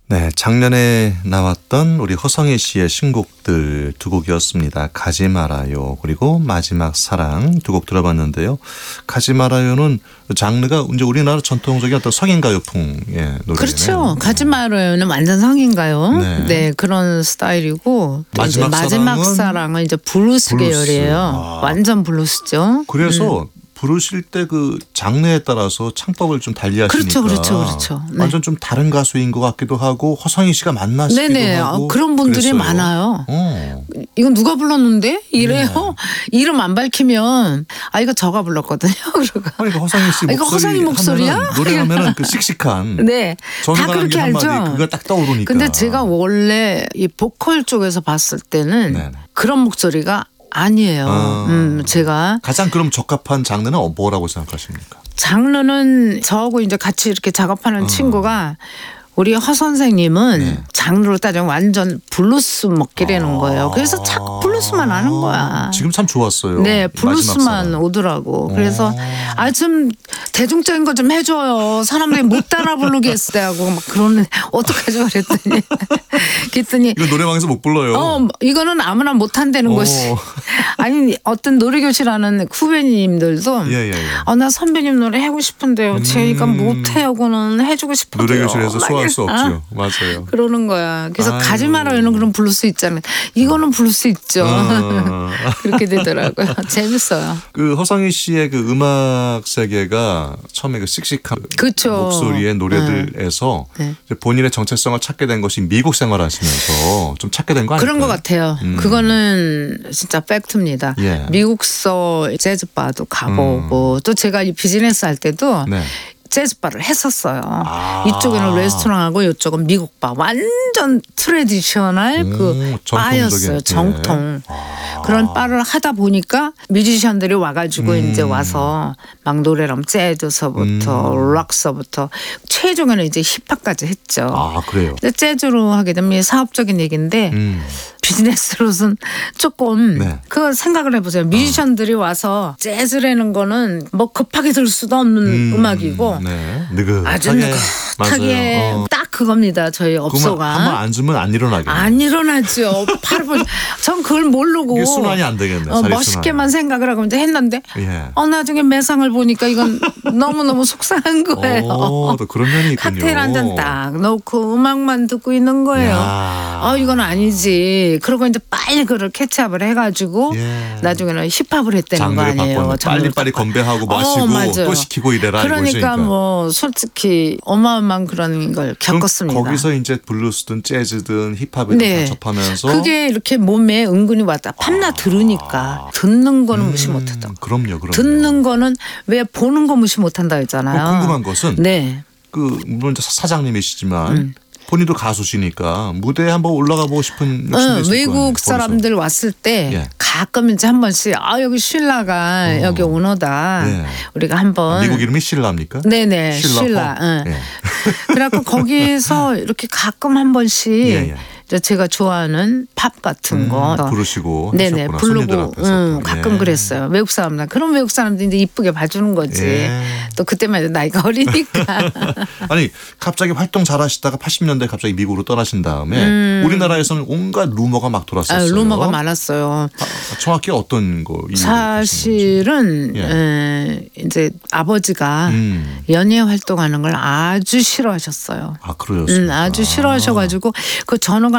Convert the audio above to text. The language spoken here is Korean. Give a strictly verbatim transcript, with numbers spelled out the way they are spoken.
네, 작년에 나왔던 우리 허성희 씨의 신곡들 두 곡이었습니다. 가지 말아요 그리고 마지막 사랑 두 곡 들어봤는데요. 가지 말아요는 장르가 이제 우리나라 전통적인 어떤 성인가요풍의 노래네요. 그렇죠. 가지 말아요는 완전 성인가요. 네. 네, 그런 스타일이고 또 이제 마지막 마지막 사랑은 사랑은 이제 블루스, 블루스. 계열이에요. 아. 완전 블루스죠. 그래서 부르실 때 그 장르에 따라서 창법을 좀 달리하시니까 그렇죠, 그렇죠, 그렇죠. 네. 완전 좀 다른 가수인 것 같기도 하고 허성희 씨가 만나시기도 네네. 하고 어, 그런 분들이 그랬어요. 많아요. 어. 이건 누가 불렀는데? 이래요. 네. 이름 안 밝히면 아 이거 저가 불렀거든요. 그러고 아니, 그 허성희 씨 아, 이거 목소리 허성희 목소리야? 하면은 노래하면은 그 씩씩한 네, 다 전화가 그렇게 남긴 한마디 알죠. 그거 딱 떠오르니까. 근데 제가 원래 이 보컬 쪽에서 봤을 때는 네네. 그런 목소리가 아니에요. 아. 음, 제가 가장 그럼 적합한 장르는 뭐라고 생각하십니까? 장르는 저하고 이제 같이 이렇게 작업하는 어. 친구가 우리 허 선생님은 네. 장르로 따지면 완전 블루스 먹기라는 아. 거예요. 그래서 자꾸 블루스만 하는 거야. 지금 참 좋았어요. 네, 마지막 블루스만 사랑. 오더라고. 그래서 아 좀 대중적인 거 좀 해줘요. 사람들이 못 따라 부르겠어요 하고 막 그러는 어떡하죠 그랬더니 그랬더니 이거 노래방에서 못 불러요. 어 이거는 아무나 못 한다는 어. 것이 아니 어떤 노래교실하는 후배님들도 예, 예, 예. 어, 나 선배님 노래 하고 싶은데요. 제가 음. 못해요고는 해주고 싶어요. 노래교실에서 소화할 수 없죠. 맞아요. 그러는 거야. 그래서 아유. 가지 말아요는 그럼 부를 수 있잖아요. 이거는 부를 수 있죠. 어. 그렇게 되더라고요. 재밌어요. 그 허성희 씨의 그 음악 세계가 처음에 그 씩씩한 그쵸. 목소리의 노래들에서 네. 이제 본인의 정체성을 찾게 된 것이 미국 생활하시면서 좀 찾게 된 거 아닐까요? 그런 것 같아요. 음. 그거는 진짜 팩트입니다. 예. 미국서 재즈바도 가보고 또 제가 이 비즈니스 할 때도 네. 재즈바를 했었어요. 아. 이쪽에는 레스토랑하고 이쪽은 미국 바. 완전 트레디셔널 오, 그 전통적인, 바였어요. 예. 정통. 아. 그런 바를 하다 보니까 뮤지션들이 와가지고 음. 이제 와서 막 노래랑 재즈서부터 음. 락서부터 최종에는 이제 힙합까지 했죠. 아, 그래요. 근데 재즈로 하게 되면 사업적인 얘기인데 음. 비즈니스로서는 조금 네. 그 생각을 해보세요. 뮤지션들이 와서 재즈라는 거는 뭐 급하게 들 수도 없는 음. 음악이고 네. 느긋하게. 아주 느긋하게 맞아요. 어. 딱 그겁니다. 저희 업소가. 한번 앉으면 안 일어나겠네. 안 일어나죠. 팔 번. 전 그걸 모르고 이게 순환이 안 되겠네. 어, 자리 멋있게만 생각을 하고 이제 했는데 예. 어 나중에 매상을 보니까 이건 너무너무 속상한 거예요. 오, 또 그런 면이 있군요. 칵테일 한 잔 딱 놓고 음악만 듣고 있는 거예요. 야. 아 이건 아니지. 그러고 이제 빨리 그걸 캐치업을 해가지고 예. 나중에는 힙합을 했다는 거 장르를 아니에요. 바꿨네. 장르를 빨리빨리 바꿔. 건배하고 어, 마시고 맞아요. 또 시키고 이래라 그러니까 이거죠. 뭐 솔직히 어마어마한 그런 걸 그럼 겪었습니다. 거기서 이제 블루스든 재즈든 힙합을 네. 다 접하면서 그게 이렇게 몸에 은근히 왔다. 밤낮 들으니까 듣는 거는 무시 못했다. 음, 그럼요, 그럼요. 듣는 거는 왜 보는 거 무시 못한다 했잖아요. 어, 궁금한 것은 네. 그 물론 사장님이시지만 음. 본인도 가수시니까 무대에 한번 올라가 보고 싶은 욕심도 어, 있을 거 아니에요, 외국 거기서. 사람들 왔을 때 예. 가끔 이제 한 번씩 아 여기 신라가 어. 여기 오너다. 예. 우리가 한번 미국 이름이 신라입니까? 네네 신라호? 신라. 응. 예. 그래갖고 거기서 이렇게 가끔 한 번씩 예, 예. 이제 제가 좋아하는 팝 같은 거 음, 부르시고 네네 하셨구나, 부르고 손님들 앞에서 응, 또. 가끔 예. 그랬어요. 외국 사람들 그런 외국 사람들이 이제 이쁘게 봐주는 거지. 예. 또 그때만 해도 나이가 어리니까. 아니 갑자기 활동 잘하시다가 팔십 년대 갑자기 미국으로 떠나신 다음에 우리나라에서는 온갖 루머가 막 아, 돌았었어요. 루머가 많았어요. 아, 정확히 어떤 거? 이유를 사실은 예. 에, 이제 아버지가 음. 연예 활동하는 걸 아주 싫어하셨어요. 아 그러셨어요. 음, 아주 싫어하셔가지고 그 전화가